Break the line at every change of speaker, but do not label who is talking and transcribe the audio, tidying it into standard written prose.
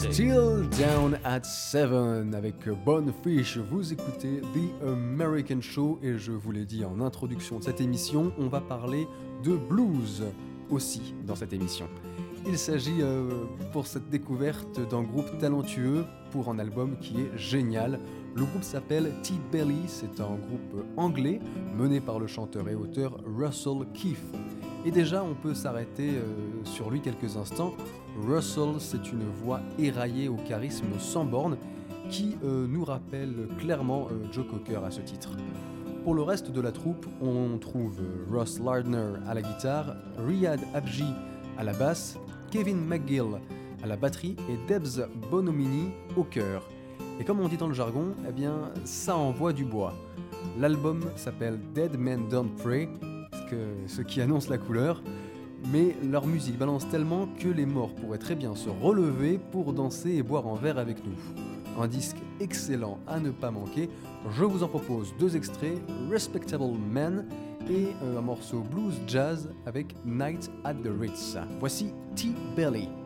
Still Down at 7 avec Bonefish, vous écoutez The American Show et je vous l'ai dit en introduction de cette émission, on va parler de blues aussi dans cette émission. Il s'agit pour cette découverte d'un groupe talentueux pour un album qui est génial. Le groupe s'appelle T-Belly, c'est un groupe anglais mené par le chanteur et auteur Russell Keith. Et déjà, on peut s'arrêter sur lui quelques instants. Russell, c'est une voix éraillée au charisme sans borne qui nous rappelle clairement Joe Cocker à ce titre. Pour le reste de la troupe, on trouve Ross Lardner à la guitare, Riyad Abji à la basse, Kevin McGill à la batterie et Debs Bonomini au chœur. Et comme on dit dans le jargon, eh bien, ça envoie du bois. L'album s'appelle Dead Men Don't Pray, ce qui annonce la couleur, mais leur musique balance tellement que les morts pourraient très bien se relever pour danser et boire un verre avec nous. Un disque excellent à ne pas manquer, je vous en propose 2 extraits, Respectable Men et un morceau blues jazz avec Night at the Ritz. Voici T-Belly.